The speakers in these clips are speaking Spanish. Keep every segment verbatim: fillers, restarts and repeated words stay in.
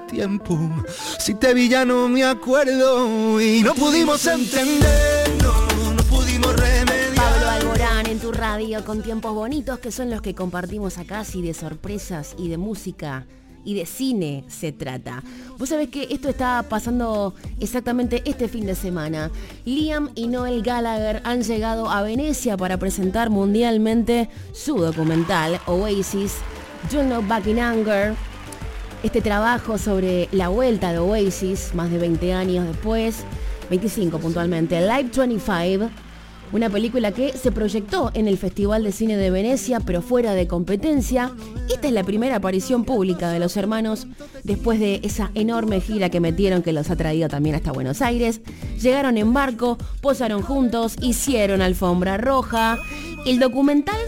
tiempo. Si te vi ya no me acuerdo y no pudimos entendernos, no pudimos remediar. Pablo Alborán en tu radio con tiempos bonitos que son los que compartimos acá, si de sorpresas y de música y de cine se trata. Vos sabés que esto está pasando exactamente este fin de semana. Liam y Noel Gallagher han llegado a Venecia para presentar mundialmente su documental Oasis, Don't Look Back in Anger. Este trabajo sobre la vuelta de Oasis, más de veinte años después, veinticinco puntualmente, Live veinticinco. Una película que se proyectó en el Festival de Cine de Venecia, pero fuera de competencia. Esta es la primera aparición pública de los hermanos después de esa enorme gira que metieron, que los ha traído también hasta Buenos Aires. Llegaron en barco, posaron juntos, hicieron alfombra roja. El documental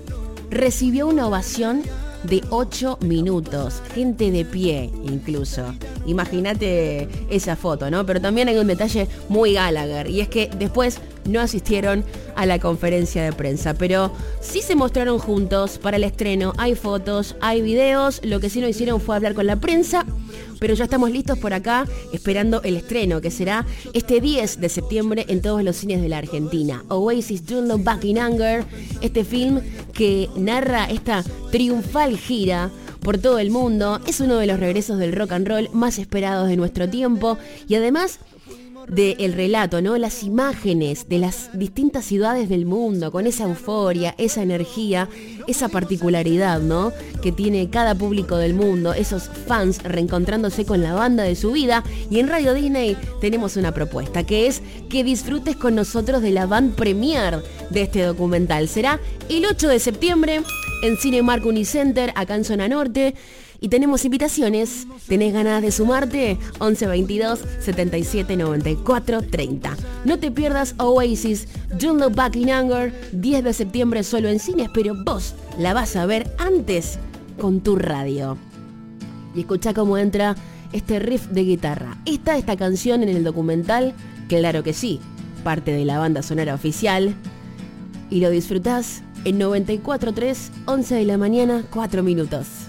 recibió una ovación de ocho minutos, gente de pie incluso. Imagínate esa foto, ¿no? Pero también hay un detalle muy Gallagher, y es que después no asistieron a la conferencia de prensa, pero sí se mostraron juntos para el estreno. Hay fotos, hay videos, lo que sí no hicieron fue hablar con la prensa, pero ya estamos listos por acá esperando el estreno, que será este diez de septiembre en todos los cines de la Argentina. Oasis, Don't Look Back in Anger, este film que narra esta triunfal gira por todo el mundo. Es uno de los regresos del rock and roll más esperados de nuestro tiempo, y además del relato, ¿no? Las imágenes de las distintas ciudades del mundo, con esa euforia, esa energía, esa particularidad, ¿no? Que tiene cada público del mundo, esos fans reencontrándose con la banda de su vida. Y en Radio Disney tenemos una propuesta, que es que disfrutes con nosotros de la van premier de este documental. Será el ocho de septiembre en Cinemark Unicenter, acá en Zona Norte. Y tenemos invitaciones. ¿Tenés ganas de sumarte? once veintidós setenta y siete noventa y cuatro treinta. No te pierdas Oasis, Don't Look Back in Anger, diez de septiembre solo en cines, pero vos la vas a ver antes con tu radio. Y escuchá cómo entra este riff de guitarra. ¿Está esta canción en el documental? Claro que sí, parte de la banda sonora oficial. Y lo disfrutás en noventa y cuatro punto tres, once de la mañana, cuatro minutos.